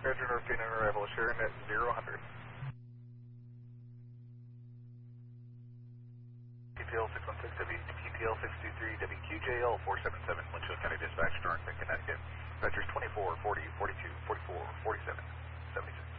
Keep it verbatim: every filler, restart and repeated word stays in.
Roger, North Phoenix arrival, sharing at zero hundred. T P L six one six, W T P L six two three, W Q J L four seven seven, Winchell County Dispatch, North Connecticut. Vectors twenty-four, forty, forty-two, forty-four, forty-seven, seventy-six.